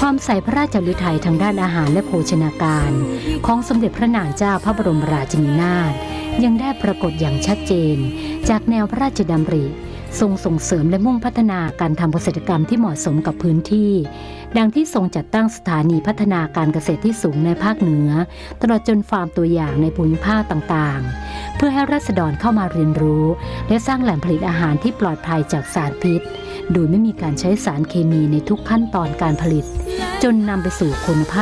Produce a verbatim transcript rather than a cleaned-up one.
ความใส่พระราชฤทัยทางด้านอาหารและโภชนาการของสมเด็จพระนางเจ้าพระบรมราชินีนาถยังได้ปรากฏอย่างชัดเจนจากแนวพระราชดำริทรงส่งเสริมและมุ่งพัฒนาการทำเกษตรกรรมที่เหมาะสมกับพื้นที่ดังที่ทรงจัดตั้งสถานีพัฒนาการเกษตรที่สูงในภาคเหนือตลอดจนฟาร์มตัวอย่างในภูมิภาคต่างๆเพื่อให้ราษฎรเข้ามาเรียนรู้และสร้างแหล่งผลิตอาหารที่ปลอดภัยจากสารพิษโดยไม่มีการใช้สารเคมีในทุกขั้นตอนการผลิตจนนำไปสู่คุณภาพ